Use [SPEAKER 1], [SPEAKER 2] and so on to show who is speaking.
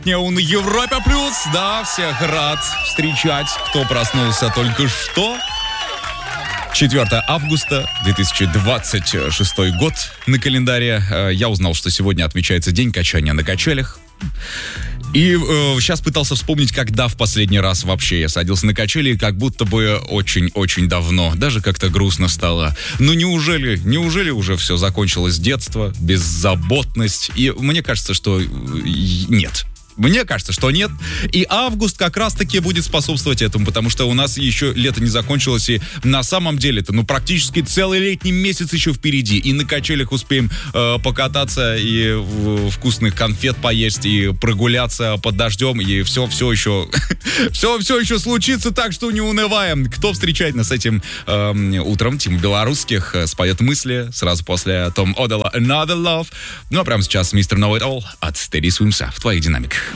[SPEAKER 1] На Европе Плюс, да, всех рад встречать, кто проснулся только что. 4 августа 2026 год на календаре. Я узнал, что сегодня отмечается день качания на качелях. И сейчас пытался вспомнить, когда в последний раз вообще я садился на качели, как будто бы очень-очень давно. Даже как-то грустно стало. Ну неужели уже все закончилось с детства, беззаботность? И мне кажется, что нет. Мне кажется, что нет. И август как раз-таки будет способствовать этому, потому что у нас еще лето не закончилось, и на самом деле-то, практически целый летний месяц еще впереди. И на качелях успеем покататься, и вкусных конфет поесть, и прогуляться под дождем, и все еще случится, так что не унываем. Кто встречает нас этим утром? Тима Белорусских споет мысли сразу после Том Одала Another Love. Ну а прямо сейчас мистер Know It All от Teddy Swims в твоих динамиках.